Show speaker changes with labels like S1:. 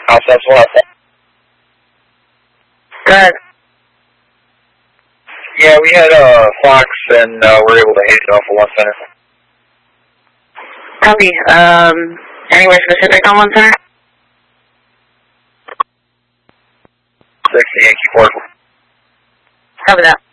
S1: House, that's what I thought.
S2: Go ahead.
S1: Yeah, we had Fox, and we're able to hit it off for 1 center.
S2: Copy. Anywhere specific on 1 center?
S1: 6 Yankee 4.
S2: Copy that.